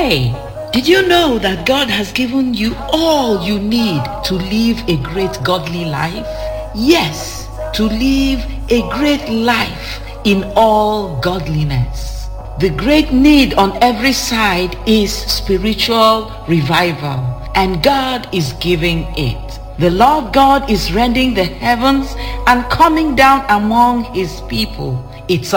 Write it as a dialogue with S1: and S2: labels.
S1: Hey, did you know that God has given you all you need to live a great godly life? Yes, to live a great life in all godliness. The great need on every side is spiritual revival, and God is giving it. The Lord God is rending the heavens and coming down among his people. It's